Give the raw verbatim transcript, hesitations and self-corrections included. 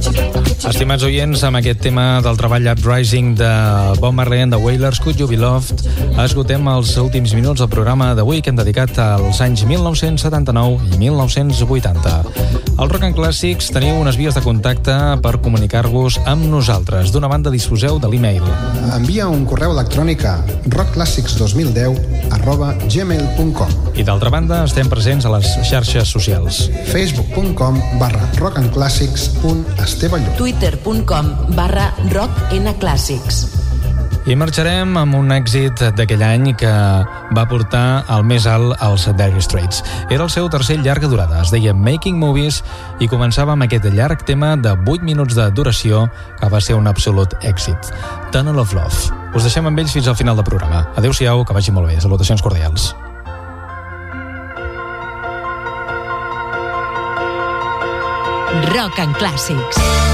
Estimats oients, amb aquest tema del treball Uprising de Bob Marley and the Wailers, Could You Be Loved, esgotem els últims minuts del programa d'avui que hem dedicat als anys mil nou-cents setanta-nou i mil nou-cents vuitanta. Al Rock and Classics teniu unes vies de contacte per comunicar-vos amb nosaltres. D'una banda, disposeu de l'e-mail. Envia un correu electrònic a rock classics dos mil deu arroba gmail punt com. I d'altra banda, estem presents a les xarxes socials. facebook punt com barra rockandclassics.esteballó. twitter punt com barra rocknclassics. I marxarem amb un èxit d'aquell any que va portar al més alt als Dire Straits. Era el seu tercer llarga durada, es deia Making Movies, i començava amb aquest llarg tema de vuit minuts de duració que va ser un absolut èxit. Tunnel of Love. Us deixem amb ells fins al final del programa. Adéu-siau, que vagi molt bé. Salutacions cordials. Rock and Classics.